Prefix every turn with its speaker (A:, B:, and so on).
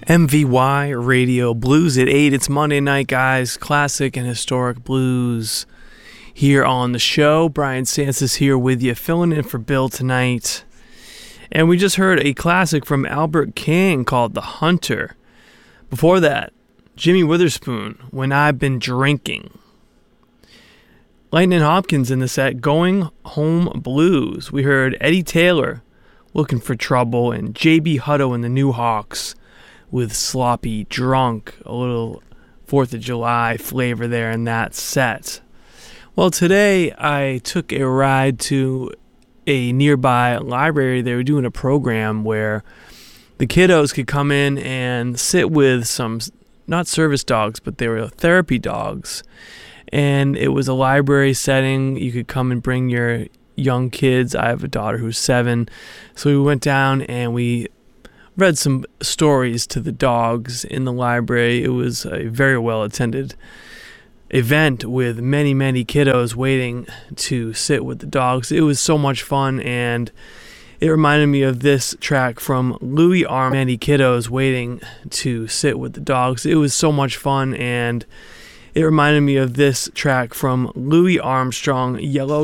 A: MVY Radio Blues at 8. It's Monday night, guys. Classic and historic blues here on the show. Brian Sansis here with you, filling in for Bill tonight. And we just heard a classic from Albert King called The Hunter. Before that, Jimmy Witherspoon, When I've Been Drinking. Lightning Hopkins in the set, Going Home Blues. We heard Eddie Taylor, Looking for Trouble, and J.B. Hutto and the New Hawks with Sloppy Drunk, a little 4th of July flavor there in that set. Well, today I took a ride to a nearby library. They were doing a program where the kiddos could come in and sit with some, not service dogs, but they were therapy dogs. And it was a library setting. You could come and bring your young kids. I have a daughter who's 7. So we went down and we read some stories to the dogs in the library. It was a very well attended event with many, many kiddos waiting to sit with the dogs. It was so much fun, and it reminded me of this track from Louis Armstrong. Many kiddos waiting to sit with the dogs. It was so much fun, and it reminded me of this track from Louis Armstrong, Yellow